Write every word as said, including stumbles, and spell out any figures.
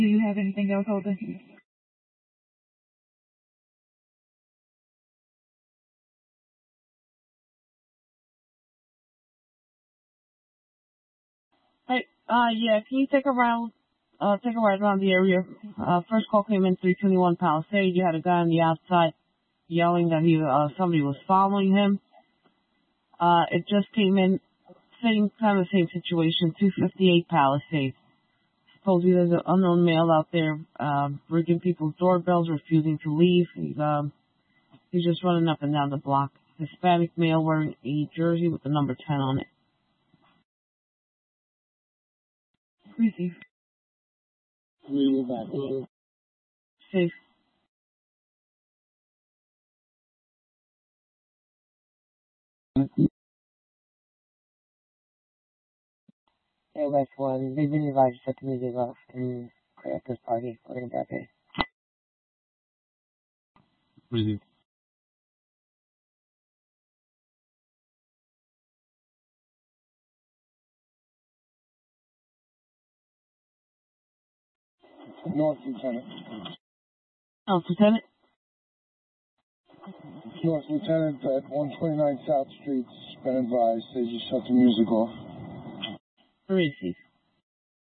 Do you have anything else, Holden? Hey, uh, yeah, can you take a round, uh, take a ride around the area? Uh, first call came in three twenty-one Palisade. You had a guy on the outside yelling that he, uh, somebody was following him. Uh, it just came in, same kind of same situation, two fifty-eight Palisade. Supposedly there's an unknown male out there, um, rigging people's doorbells, refusing to leave. He's, um, he's just running up and down the block. Hispanic male wearing a jersey with the number ten on it. Receive. We were back. Safe. Yeah, that's one. They've been advised to shut the music off and clear up this party. We're gonna back it. Receive. North Lieutenant. Oh, Lieutenant? North Lieutenant at one twenty-nine South Street. Been advised they just shut the music off. Receive.